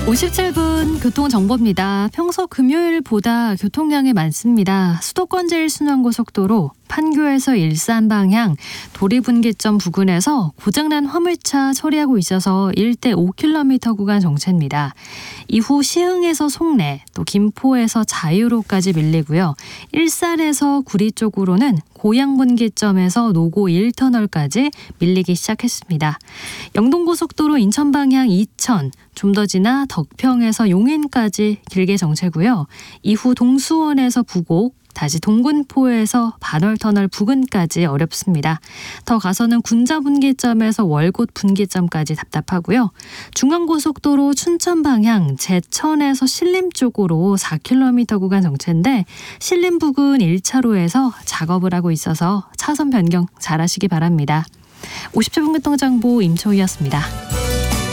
57분 교통정보입니다. 평소 금요일보다 교통량이 많습니다. 수도권 제1순환고속도로 판교에서 일산 방향 도리분기점 부근에서 고장난 화물차 처리하고 있어서 1대 5km 구간 정체입니다. 이후 시흥에서 송내, 또 김포에서 자유로까지 밀리고요. 일산에서 구리 쪽으로는 고양분기점에서 노고 1터널까지 밀리기 시작했습니다. 영동고속도로 인천 방향 이천, 좀 더 지나 덕평에서 용인까지 길게 정체고요. 이후 동수원에서 부곡, 다시 동군포에서 반월터널 부근까지 어렵습니다. 더 가서는 군자분기점에서 월곶 분기점까지 답답하고요. 중앙고속도로 춘천 방향 제천에서 신림 쪽으로 4km 구간 정체인데 신림 부근 1차로에서 작업을 하고 있어서 차선 변경 잘하시기 바랍니다. 57분 교통정보 임초희였습니다.